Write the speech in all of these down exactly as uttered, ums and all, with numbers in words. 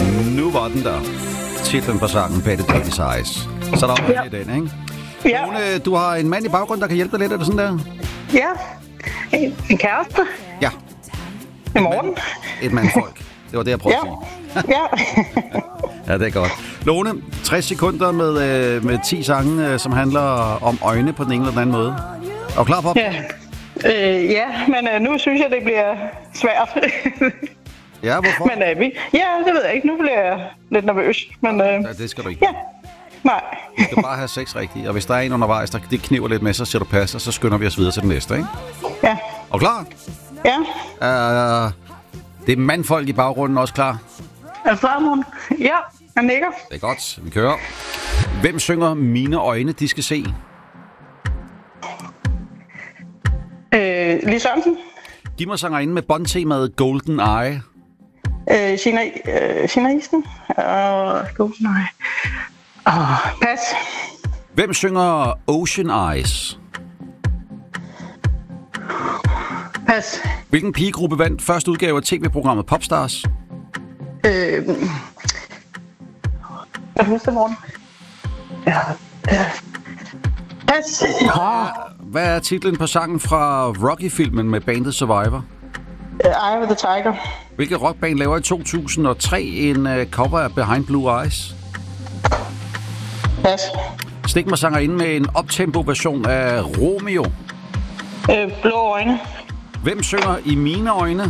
Nu var den der. Titlen på sangen, Betty Davis Eyes. Så der var ja. den, ikke? Ja. Lone, du har en mand i baggrund, der kan hjælpe dig lidt, er det sådan der? Ja. En, en kæreste. Ja. I morgen. Et mandfolk. Det var det, jeg prøvede Ja. at sige. Ja. Ja, det er godt. Lone, tres sekunder med, øh, med ti sange, øh, som handler om øjne på den ene eller den anden måde. Er du klar på? Ja. Øh, ja, men øh, nu synes jeg, det bliver svært. Ja, hvorfor? Men øh, vi... Ja, det ved jeg ikke. Nu bliver jeg lidt nervøs. Men, øh, Ja, det skal du ikke. ja. Nej. Du skal bare have seks rigtigt. Og hvis der er en undervejs, der det kniver lidt med, så siger du pas, og så skynder vi os videre til den næste, ikke? Ja. Er du klar? Ja. Uh, det er mandfolk i baggrunden også klar. Er Farmon? Ja, han nikker. Det er godt. Vi kører. Hvem synger Mine øjne, de skal se? Øh, Lis Sørensen. Giv mig sangerinde med båndtemaet Golden Eye. Øh, Gina, øh, Gina Isen. Og Golden Eye. Åh, pas. Hvem synger Ocean Eyes? Pas. Hvilken pigegruppe vandt første udgave af tv-programmet Popstars? Øh... Jeg husker morgen. Ja. Ja. Pas. Oh. Hvad er titlen på sangen fra Rocky-filmen med bandet Survivor? Eye of the Tiger. Hvilket rockband laver i to tusind og tre en uh, cover af Behind Blue Eyes? Pas. Stik mig sangerinde med en optempo-version af Romeo. Øh, blå øjne. Hvem synger I mine øjne?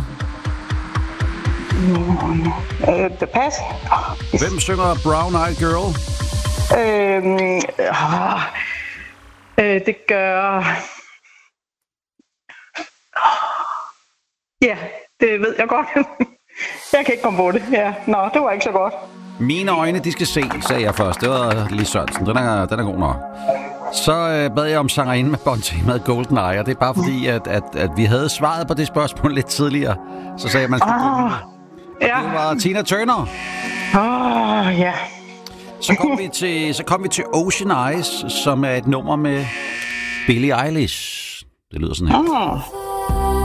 Øh, det pas. Hvem synger Brown Eyed Girl? Øh, øh, øh, det gør... Ja, det ved jeg godt. Jeg kan ikke komme på det. Ja. Nå, det var ikke så godt. Mine øjne, de skal se, sagde jeg først. Det var Lis Sørensen. Den er, den er god nok. Så øh, bad jeg om sangerinde med båndtemaet Golden Eye, og det er bare fordi, at, at, at vi havde svaret på det spørgsmål lidt tidligere. Så sagde jeg, at man skulle oh, ja. Det var Tina Turner. Åh, oh, ja. Så kom, vi til, så kom vi til Ocean Eyes, som er et nummer med Billie Eilish. Det lyder sådan her. Oh.